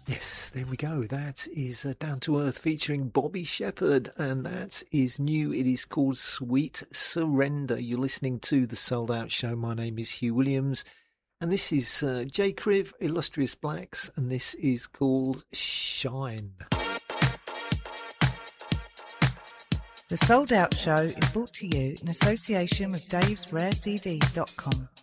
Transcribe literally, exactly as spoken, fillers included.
Yes, there we go. That is uh, Down to Earth featuring Bobby Shepherd, and that is new. It is called Sweet Surrender. You're listening to The Souled Out Show. My name is Hugh Williams, and this is uh, J. Kriv, Illustrious Blacks, and this is called Shine. The Souled Out Show is brought to you in association with Daves Rare C Ds dot com.